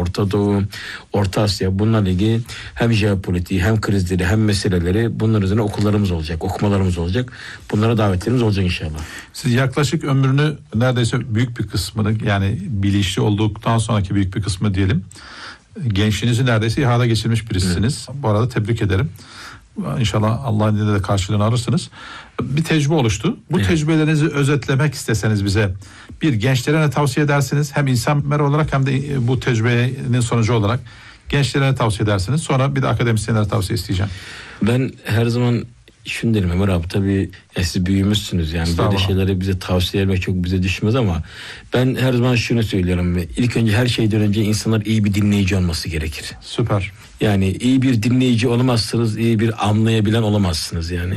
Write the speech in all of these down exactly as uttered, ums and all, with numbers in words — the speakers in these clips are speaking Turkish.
Orta Doğu, Orta Asya, bunlarla ilgili hem jeopolitiği hem krizleri hem meseleleri, bunların üzerine okullarımız olacak, okumalarımız olacak. Bunlara davetlerimiz olacak inşallah. Siz yaklaşık ömrünü neredeyse büyük bir kısmını, yani bilinçli olduktan sonraki büyük bir kısmı diyelim, gençliğinizi neredeyse ihale geçirmiş birisiniz. Evet. Bu arada tebrik ederim. İnşallah Allah'ın izniyle de karşılığını alırsınız. Bir tecrübe oluştu. Bu evet. tecrübelerinizi özetlemek isteseniz bize, bir gençlere ne tavsiye edersiniz? Hem insan mer olarak hem de bu tecrübenin sonucu olarak gençlere ne tavsiye edersiniz? Sonra bir de akademisyenlere tavsiye isteyeceğim. Ben her zaman şunu derim Ömer abi, tabii ya siz büyümüşsünüz, yani böyle şeyleri bize tavsiye etmek çok bize düşmez, ama ben her zaman şunu söylüyorum: ilk önce, her şeyden önce insanlar iyi bir dinleyici olması gerekir. Süper. Yani iyi bir dinleyici olamazsınız, iyi bir anlayabilen olamazsınız yani.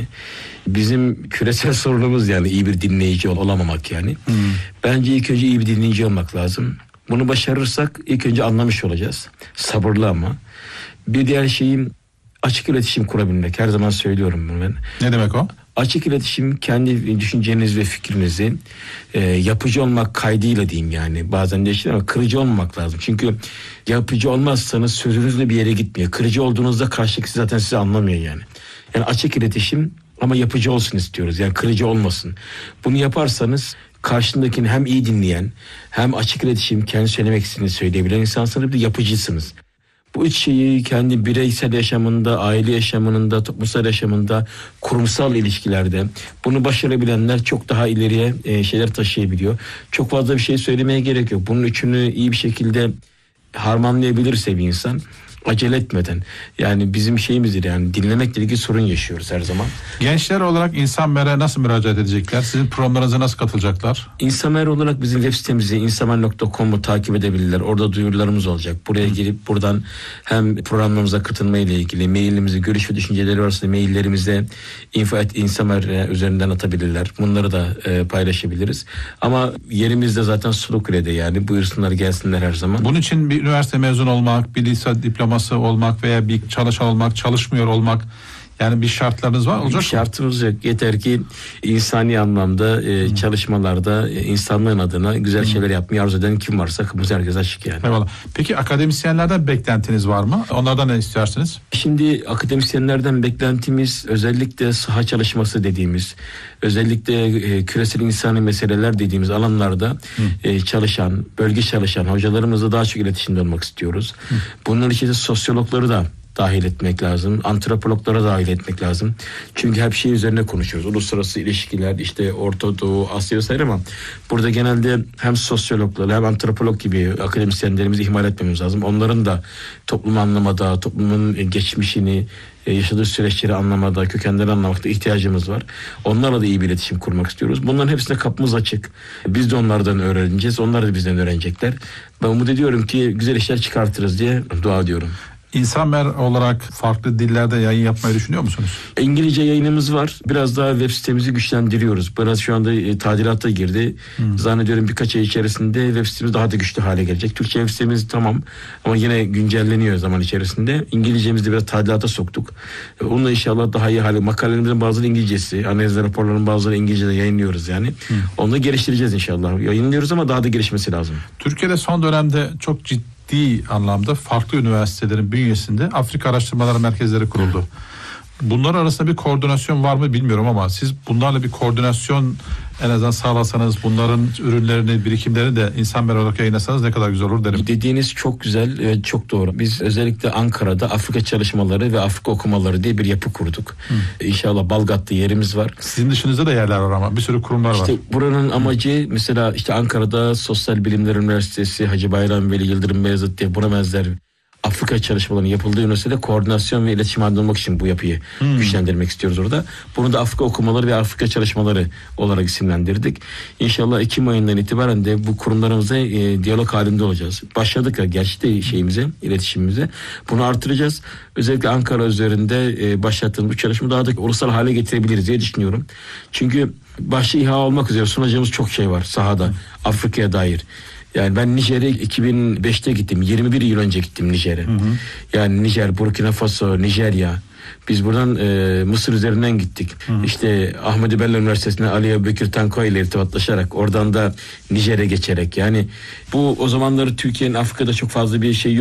Bizim küresel sorunumuz yani iyi bir dinleyici olamamak yani. Hmm. Bence ilk önce iyi bir dinleyici olmak lazım. Bunu başarırsak ilk önce anlamış olacağız. Sabırlı ama. Bir diğer şeyim açık iletişim kurabilmek. Her zaman söylüyorum bunu ben. Ne demek o? Açık iletişim, kendi düşünceniz ve fikrinizi e, yapıcı olmak kaydıyla diyeyim yani. Bazen de ama kırıcı olmamak lazım. Çünkü yapıcı olmazsanız sözünüzle bir yere gitmiyor. Kırıcı olduğunuzda karşıdaki zaten sizi anlamıyor yani. Yani açık iletişim ama yapıcı olsun istiyoruz. Yani kırıcı olmasın. Bunu yaparsanız karşındakini hem iyi dinleyen, hem açık iletişim, kendi söylemek istediğini söyleyebilen insansınız, bir de yapıcısınız. Bu üç şeyi kendi bireysel yaşamında, aile yaşamında, toplumsal yaşamında, kurumsal ilişkilerde bunu başarabilenler çok daha ileriye e, şeyler taşıyabiliyor. Çok fazla bir şey söylemeye gerek yok. Bunun üçünü iyi bir şekilde harmanlayabilirse bir insan, acele etmeden, yani bizim şeyimizdir yani, dinlemekle ilgili sorun yaşıyoruz her zaman. Gençler olarak İnsan Mer'e nasıl müracaat edecekler? Sizin programlarınıza nasıl katılacaklar? İnsan Mer olarak bizim web sitemizi insanmer nokta com'u takip edebilirler. Orada duyurularımız olacak. Buraya Hı. girip buradan hem programlarımıza katılma ile ilgili mailimizi, görüş ve düşünceleri varsa maillerimize info at insanmer üzerinden atabilirler. Bunları da e, paylaşabiliriz. Ama yerimizde zaten Sulukule'de, yani buyursunlar gelsinler her zaman. Bunun için bir üniversite mezun olmak, bir lise diploması olmak veya bir çalışan olmak, çalışmıyor olmak, yani bir şartlarınız var olacak mı? Şartımız yok. Yeter ki insani anlamda e, hmm. çalışmalarda e, insanlığın adına güzel hmm. şeyler yapmayı arzu eden kim varsa kapımız herkese açık yani. Eyvallah. Peki akademisyenlerden beklentiniz var mı? Onlardan ne istersiniz? Şimdi akademisyenlerden beklentimiz özellikle saha çalışması dediğimiz, özellikle e, küresel insani meseleler dediğimiz alanlarda hmm. e, çalışan, bölge çalışan hocalarımızla daha çok iletişimde olmak istiyoruz. Hmm. Bunların içinde sosyologları da dahil etmek lazım. Antropologlara dahil etmek lazım. Çünkü hep şey üzerine konuşuyoruz. Uluslararası ilişkiler, işte Orta Doğu, Asya vesaire, ama burada genelde hem sosyologları hem antropolog gibi akademisyenlerimizi ihmal etmemiz lazım. Onların da toplumu anlamada, toplumun geçmişini, yaşadığı süreçleri anlamada, kökenleri anlamakta ihtiyacımız var. Onlarla da iyi bir iletişim kurmak istiyoruz. Bunların hepsine kapımız açık. Biz de onlardan öğreneceğiz. Onlar da bizden öğrenecekler. Ben umut ediyorum ki güzel işler çıkartırız diye dua ediyorum. İnsan Mer olarak farklı dillerde yayın yapmayı düşünüyor musunuz? İngilizce yayınımız var. Biraz daha web sitemizi güçlendiriyoruz. Biraz şu anda e, tadilata girdi. Hmm. Zannediyorum birkaç ay içerisinde web sitemiz daha da güçlü hale gelecek. Türkçe web sitemiz tamam ama yine güncelleniyor zaman içerisinde. İngilizcemizi de biraz tadilata soktuk. E, onunla inşallah daha iyi hale. Makalelerimizin bazıları İngilizcesi, analiz raporlarının bazıları İngilizce'de yayınlıyoruz yani. Hmm. Onu da geliştireceğiz inşallah. Yayınlıyoruz ama daha da gelişmesi lazım. Türkiye'de son dönemde çok ciddi ciddi anlamda farklı üniversitelerin bünyesinde Afrika Araştırmaları Merkezleri kuruldu. Evet. Bunlar arasında bir koordinasyon var mı bilmiyorum ama siz bunlarla bir koordinasyon en azından sağlasanız, bunların ürünlerini, birikimlerini de İnsan Mer olarak yayınlasanız ne kadar güzel olur derim. Dediğiniz çok güzel, çok doğru. Biz özellikle Ankara'da Afrika çalışmaları ve Afrika okumaları diye bir yapı kurduk. Hı. İnşallah Balgat'ta yerimiz var. Sizin dışınızda da yerler var ama bir sürü kurumlar işte var. İşte buranın amacı mesela işte Ankara'da Sosyal Bilimler Üniversitesi, Hacı Bayram Veli Yıldırım Beyazıt diye buna benzer Afrika çalışmalarının yapıldığı üniversitede koordinasyon ve iletişim halinde için bu yapıyı hmm. güçlendirmek istiyoruz orada. Bunu da Afrika okumaları ve Afrika çalışmaları olarak isimlendirdik. İnşallah Ekim ayından itibaren de bu kurumlarımıza e, diyalog halinde olacağız. Başladık ya gerçekten şeyimize, iletişimimize. Bunu artıracağız. Özellikle Ankara üzerinde e, başlattığımız bu çalışmayı daha da ulusal hale getirebiliriz diye düşünüyorum. Çünkü başta İHA olmak üzere sunacağımız çok şey var sahada, hmm. Afrika'ya dair. Yani ben Nijer'e iki bin beşte gittim. yirmi bir yıl önce gittim Nijer'e. Yani Nijer, Burkina Faso, Nijerya. Biz buradan e, Mısır üzerinden gittik. Hı. İşte Ahmedi Bello Üniversitesi'ne Ali Ebubekir Tanko ile irtibatlaşarak oradan da Nijer'e geçerek. Yani bu o zamanları Türkiye'nin Afrika'da çok fazla bir şey yok.